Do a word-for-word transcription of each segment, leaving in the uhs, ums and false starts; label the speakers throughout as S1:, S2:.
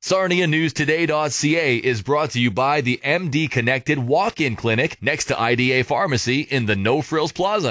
S1: Sarnia News Today dot C A is brought to you by the M D Connected Walk-In Clinic next to I D A Pharmacy in the No Frills Plaza.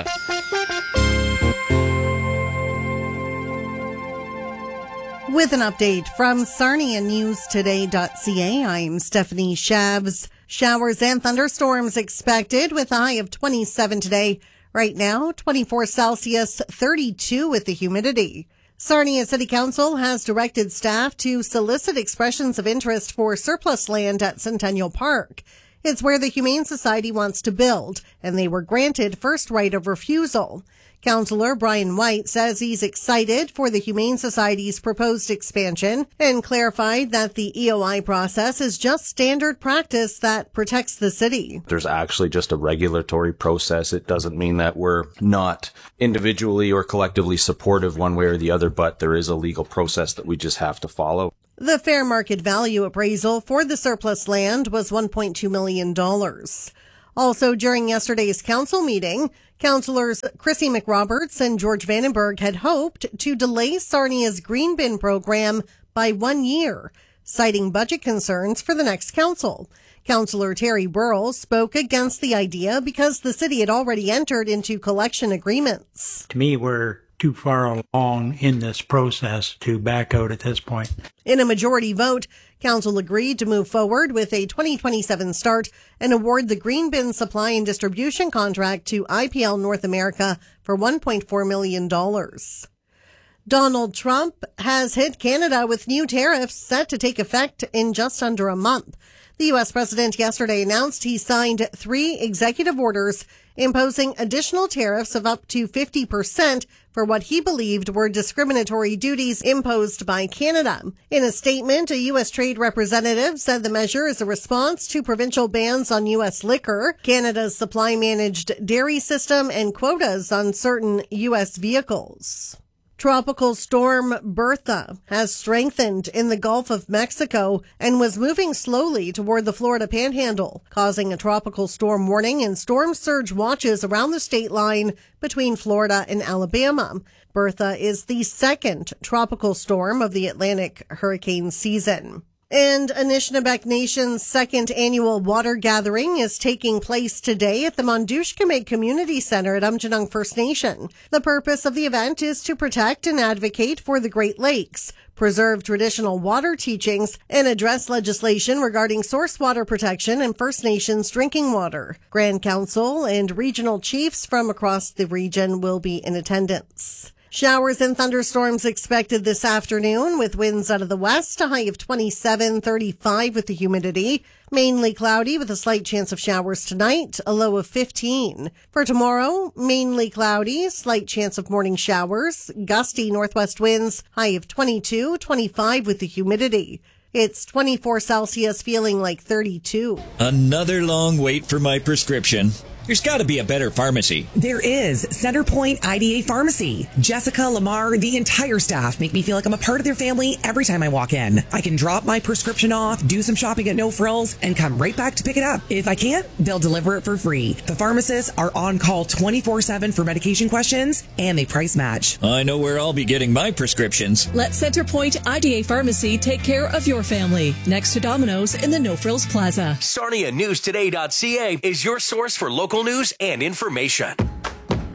S2: With an update from Sarnia News Today dot C A, I'm Stephanie Shabs. Showers and thunderstorms expected with a high of twenty-seven today. Right now, twenty-four Celsius, thirty-two with the humidity. Sarnia City Council has directed staff to solicit expressions of interest for surplus land at Centennial Park. It's where the Humane Society wants to build, and they were granted first right of refusal. Councillor Brian White says he's excited for the Humane Society's proposed expansion and clarified that the E O I process is just standard practice that protects the city.
S3: There's actually just a regulatory process. It doesn't mean that we're not individually or collectively supportive one way or the other, but there is a legal process that we just have to follow.
S2: The fair market value appraisal for the surplus land was one point two million dollars. Also, during yesterday's council meeting, councillors Chrissy McRoberts and George Vandenberg had hoped to delay Sarnia's green bin program by one year, citing budget concerns for the next council. Councillor Terry Burrell spoke against the idea because the city had already entered into collection agreements.
S4: To me, we're too far along in this process to back out at this point.
S2: In a majority vote, council agreed to move forward with a twenty twenty-seven start and award the green bin supply and distribution contract to I P L North America for one point four million dollars. Donald Trump has hit Canada with new tariffs set to take effect in just under a month. The U S president yesterday announced he signed three executive orders imposing additional tariffs of up to fifty percent for what he believed were discriminatory duties imposed by Canada. In a statement, a U S trade representative said the measure is a response to provincial bans on U S liquor, Canada's supply-managed dairy system, and quotas on certain U S vehicles. Tropical storm Bertha has strengthened in the Gulf of Mexico and was moving slowly toward the Florida Panhandle, causing a tropical storm warning and storm surge watches around the state line between Florida and Alabama. Bertha is the second tropical storm of the Atlantic hurricane season. And Anishinaabe Nation's second annual water gathering is taking place today at the Mondushkame Community Center at Umjanung First Nation. The purpose of the event is to protect and advocate for the Great Lakes, preserve traditional water teachings, and address legislation regarding source water protection and First Nations drinking water. Grand Council and regional chiefs from across the region will be in attendance. Showers and thunderstorms expected this afternoon with winds out of the west, a high of twenty-seven, thirty-five with the humidity. Mainly cloudy with a slight chance of showers tonight, a low of fifteen. For tomorrow, mainly cloudy, slight chance of morning showers, gusty northwest winds, high of twenty-two, twenty-five with the humidity. It's twenty-four Celsius, feeling like thirty-two.
S5: Another long wait for my prescription. There's got to be a better pharmacy.
S6: There is. Centerpoint I D A Pharmacy. Jessica, Lamar, the entire staff make me feel like I'm a part of their family every time I walk in. I can drop my prescription off, do some shopping at No Frills, and come right back to pick it up. If I can't, they'll deliver it for free. The pharmacists are on call twenty-four seven for medication questions, and they price match.
S5: I know where I'll be getting my prescriptions.
S7: Let Centerpoint I D A Pharmacy take care of your family. Next to Domino's in the No Frills Plaza.
S8: Sarnia News Today dot C A is your source for local news and information.